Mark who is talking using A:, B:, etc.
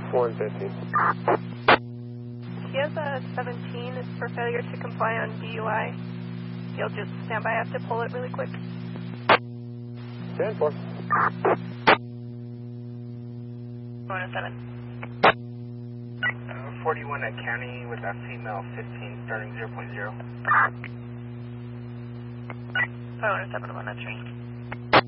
A: 150.
B: He has a 17. It's for failure to comply on DUI. You'll just stand by. I have to pull it really quick.
A: 10-4.
B: 107.
C: 41 at County with a female 15 starting 0.0.
B: 107 on that train.